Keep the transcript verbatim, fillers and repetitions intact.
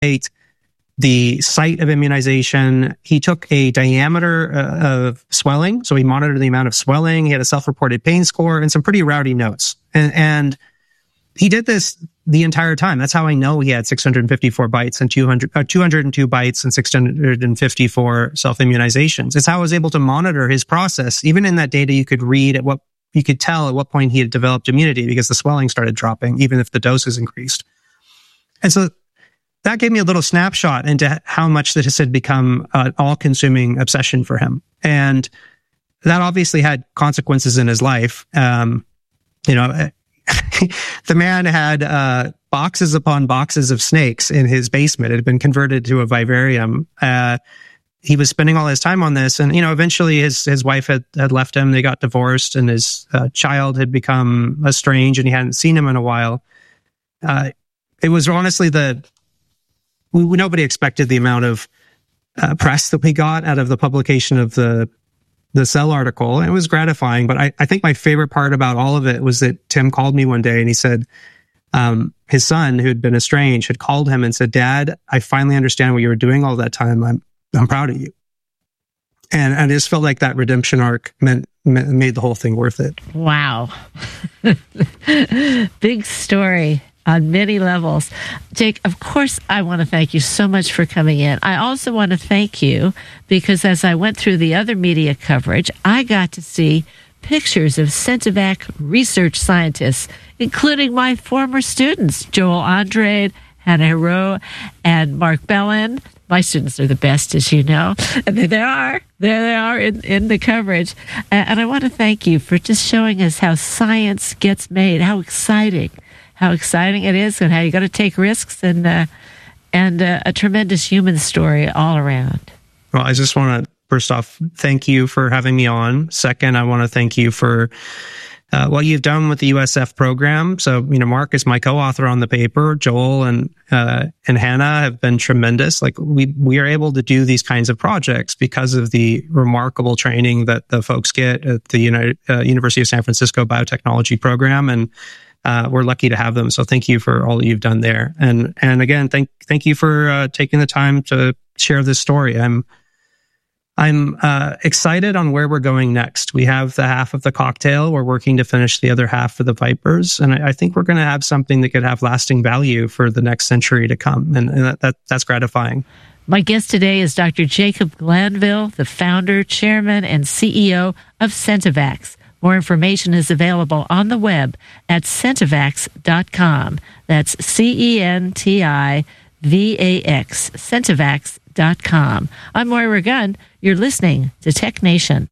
the site of immunization. He took a diameter uh, of swelling, so he monitored the amount of swelling. He had a self-reported pain score and some pretty rowdy notes. And, and he did this the entire time. That's how I know he had six hundred fifty-four bites and two hundred, uh, two hundred two bites and six hundred fifty-four self-immunizations. It's how I was able to monitor his process. Even in that data, you could read at what, you could tell at what point he had developed immunity because the swelling started dropping, even if the doses increased. And so that gave me a little snapshot into how much this had become an all-consuming obsession for him. And that obviously had consequences in his life. Um, you know, the man had uh, boxes upon boxes of snakes in his basement. It had been converted to a vivarium. Uh, he was spending all his time on this. And, you know, eventually his, his wife had, had left him. They got divorced and his uh, child had become estranged and he hadn't seen him in a while. Uh, it was honestly the... We, nobody expected the amount of uh, press that we got out of the publication of the the Cell article. It was gratifying, but I, I think my favorite part about all of it was that Tim called me one day and he said um, his son, who had been estranged, had called him and said, "Dad, I finally understand what you were doing all that time. I'm I'm proud of you." And, and I just felt like that redemption arc meant made the whole thing worth it. Wow. Big story on many levels. Jake, of course, I want to thank you so much for coming in. I also want to thank you because as I went through the other media coverage, I got to see pictures of Sentivac research scientists, including my former students, Joel Andrade, Hannah Hero, and Mark Bellin. My students are the best, as you know. And there they are. There they are in, in the coverage. And I want to thank you for just showing us how science gets made, how exciting how exciting it is and how you got to take risks and uh, and uh, a tremendous human story all around. Well, I just want to, first off, thank you for having me on. Second, I want to thank you for uh, what you've done with the U S F program. So, you know, Mark is my co-author on the paper. Joel and uh, and Hannah have been tremendous. Like we we are able to do these kinds of projects because of the remarkable training that the folks get at the United, uh, University of San Francisco Biotechnology program. And Uh, we're lucky to have them. So thank you for all that you've done there. And, and again, thank, thank you for uh, taking the time to share this story. I'm, I'm uh, excited on where we're going next. We have the half of the cocktail. We're working to finish the other half for the Vipers. And I, I think we're going to have something that could have lasting value for the next century to come. And, and that, that, that's gratifying. My guest today is Doctor Jacob Glanville, the founder, chairman, and C E O of Sentivac. More information is available on the web at centivax dot com. That's C E N T I V A X, centivax dot com. I'm Moira Gunn. You're listening to Tech Nation.